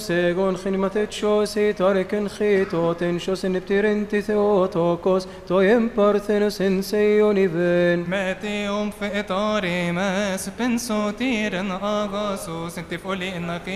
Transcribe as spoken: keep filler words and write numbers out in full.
Segon chinimatechos et arecen chetoten shos in neptirenti theotokos toiem parthenos in seioniven. ماتيوم في إطاري ماس بنسو تيرن أغاسوس انت فولي إنك